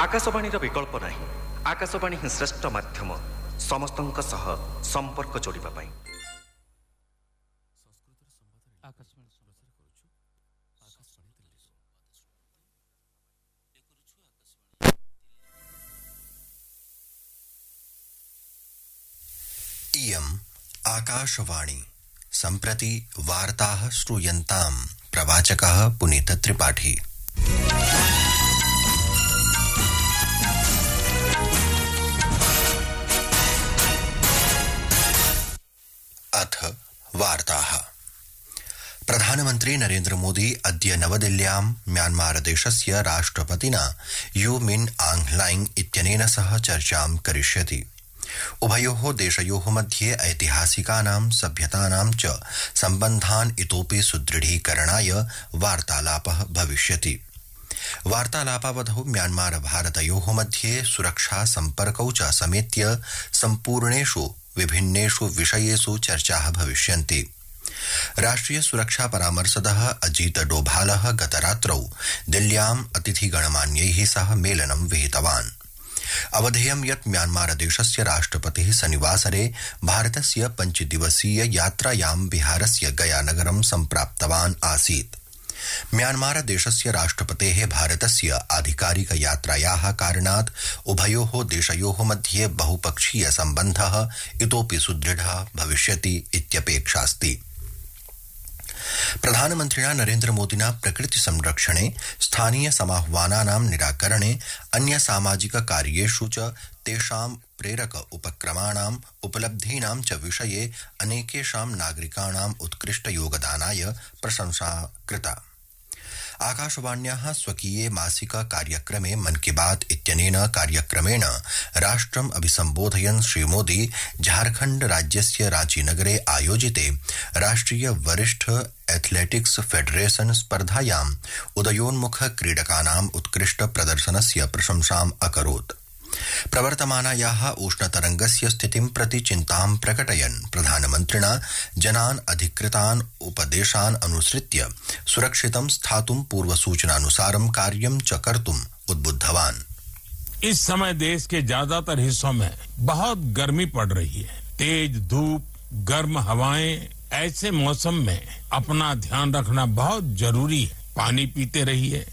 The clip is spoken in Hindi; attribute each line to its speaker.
Speaker 1: आकाशवाणीर विकल्प नाही। आकाशवाणी ही श्रेष्ठ माध्यम समस्तंक सह संपर्क जोड़िबा पाई।
Speaker 2: इयम् आकाशवाणी। सम्प्रति वार्ताः श्रूयन्ताम्। प्रवाचकः पुनीत त्रिपाठी। अथ वार्ताः। प्रधानमन्त्री नरेन्द्र मोदी अद्य नवदिल्ल्यां म्यांमार देशस्य राष्ट्रपतिना यू मिन आंग ह्लाइंग इत्यनेन सह चर्चां करिष्यति। उभयोः देशयोः मध्ये ऐतिहासिकानां सभ्यतानां च सम्बन्धान् इतोपि सुदृढीकरणाय वार्तालापः भविष्यति। वार्तालापावधौ म्यांमार भारतयोः मध्ये सुरक्षा सम्पर्कौ च समेत्य सम्पूर्णेषु विभिन्नेषु विषयेषु चर्चाः भविष्यन्ति। राष्ट्रिय सुरक्षा परामर्शदः अजीत डोभालः गतरात्रौ दिल्ल्याम् अतिथिगणमान्यैः सह मेलनं विहितवान्। अवधेयं यत् म्यांमार देशस्य राष्ट्रपतिः शनिवासरे भारतस्य 5 दिवसीय यात्रायां बिहारस्य गयानगरं सम्प्राप्तवान् आसीत्। म्यांमार देशस्य राष्ट्रपतेः भारतस्य आधिकारिक यात्रायाः कारणात् उभयोः देशयोः मध्ये बहुपक्षीय सम्बन्धः इतोपि सुदृढः भविष्यति इत्यपेक्षास्ति। प्रधानमन्त्रिणा नरेन्द्र मोदिना प्रकृति संरक्षणे, स्थानीय समाह्वानानां निराकरणे, अन्य सामाजिक कार्येषु च तेषां प्रेरक उपक्रमाणाम् उपलब्धीनां च विषये अनेकेषां नागरिकाणाम् उत्कृष्ट योगदानाय प्रशंसा कृता। आकाशवाण्याः स्वकीये मासिक कार्यक्रमे मन की बात इत्यनेन कार्यक्रमेण राष्ट्रम् अभिसम्बोधयन् श्रीमोदी झारखण्ड राज्यस्य रांची नगरे आयोजिते राष्ट्रिय वरिष्ठ एथलेटिक्स फेडरेशन स्पर्धायाम् उदयोन्मुख क्रीडकानाम् उत्कृष्ट प्रदर्शनस्य प्रशंसाम् अकरोत्। प्रवर्तमानायाः उष्णतरंगस्य स्थितिं प्रति चिन्तां प्रकटयन् प्रधानमन्त्रिणा जनान् अधिकृतान् उपदेशान् अनुसृत्य सुरक्षितं स्थातुं पूर्वसूचनानुसारं कार्यं च कर्तुम् उद्बुद्धवान्।
Speaker 3: इस समय देश के ज्यादातर हिस्सों में बहुत गर्मी पड़ रही है। तेज धूप, गर्म हवाएं, ऐसे मौसम में अपना ध्यान रखना बहुत जरूरी है। पानी पीते रहिए,